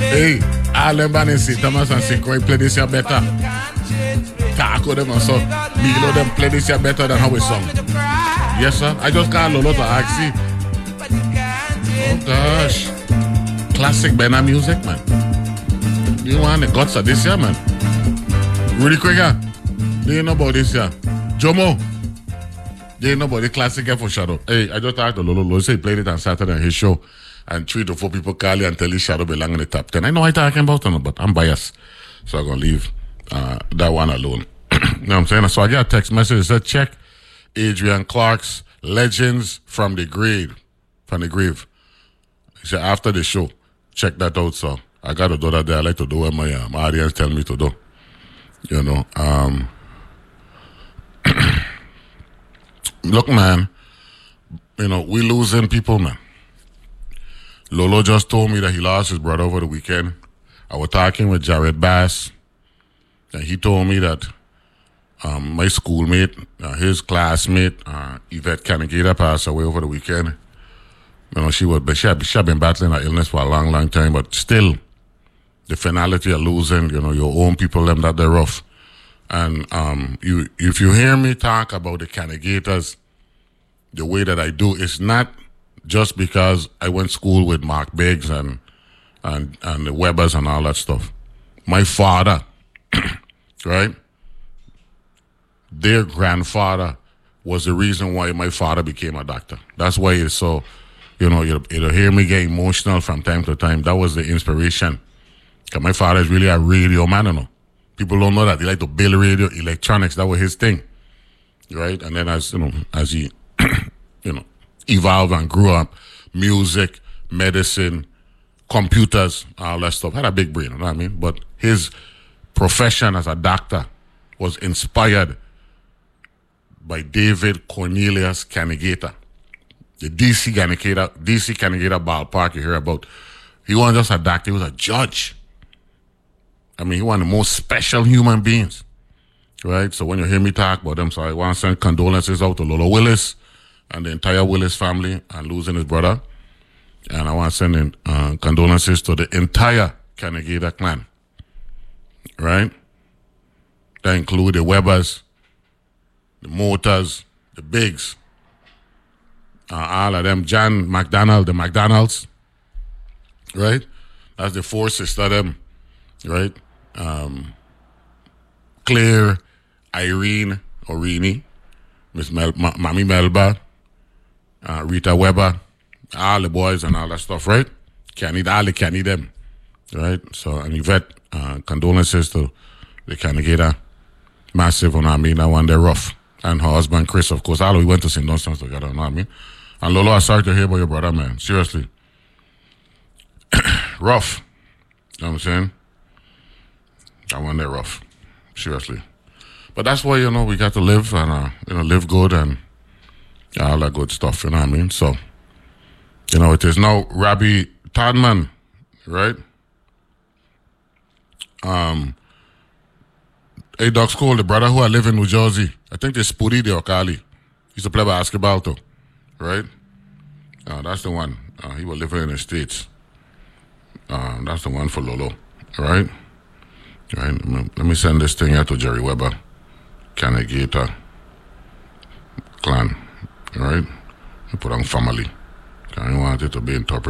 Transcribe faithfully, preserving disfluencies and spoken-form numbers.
Hey, all them bands in Saint Thomas and Saint Croix play this year better. Taco them and so Milo them play this year better than how we sung. Yes, sir. I just called Lolo to ask you. Oh gosh. Classic Bena music, man. You want the guts of this year, man. Rudy Krieger. Do you know about this year? Jomo. Do you know about the classic F for Shadow? Hey, I just talked to Lolo. Lolo said he played it on Saturday on his show. And three to four people call you and tell you Shadow belong in the top ten. I know what I'm talking about, but I'm biased. So I'm going to leave uh, that one alone. You know what I'm saying? So I got a text message that said, check Adrian Clark's Legends from the Grave. From the Grave. He said, after the show, check that out. So I got to do that there. I like to do what my, uh, my audience tell me to do. You know. Um, look, man. You know, we losing people, man. Lolo just told me that he lost his brother over the weekend. I was talking with Jared Bass, and he told me that um, my schoolmate, uh, his classmate, uh, Yvette Canigata, passed away over the weekend. You know, she was, she had, she had been battling an illness for a long, long time, but still, the finality of losing, you know, your own people, them that they're rough. And um, you, if you hear me talk about the Canigatas the way that I do, it's not just because I went to school with Mark Biggs and and and the Webbers and all that stuff. My father, right? Their grandfather was the reason why my father became a doctor. That's why it's so, you know, you'll, you'll hear me get emotional from time to time. That was the inspiration. Because my father is really a radio man, you know. People don't know that. He liked to build radio, electronics. That was his thing, right? And then as, you know, as he, you know, evolved and grew up, music, medicine, computers, all that stuff. Had a big brain, you know what I mean? But his profession as a doctor was inspired by David Cornelius Canigata. The D C Canigata, D C Canigata ballpark you hear about. He wasn't just a doctor, he was a judge. I mean, he one of the most special human beings, right? So when you hear me talk about him, so I want to send condolences out to Lolo Willis and the entire Willis family and losing his brother. And I want to send in uh, condolences to the entire Canigata clan, right? That include the Webbers, the Motors, the Biggs, uh, all of them, John McDonald, the McDonalds, right? That's the four sisters of them, right? Um, Claire, Irene, Orini, Miss Mel- Ma- Mami Melba, uh, Rita Weber, all the boys and all that stuff, right? Can't need all the can't need them, right? So, and Yvette, uh, condolences to the Canigata, massive, you know what I mean? That one, they're rough. And her husband, Chris, of course, all we went to Saint Dunstan's together, you know what I mean? And Lolo, I'm sorry to hear about your brother, man. Seriously. Rough. You know what I'm saying? That one, they're rough. Seriously. But that's why, you know, we got to live and, uh, you know, live good and all that good stuff, you know what I mean? So, you know, it is now Rabbi Tadman, right? Um, hey, Doc School, the brother who I live in New Jersey, I think it's Spudi de Okali. He used to play basketball too, right? Uh, that's the one. Uh, he was living in the States. Uh, that's the one for Lolo, right? Right. Let me send this thing here to Jerry Weber, Canigata clan, right? Put on family. I want it to be interpreted.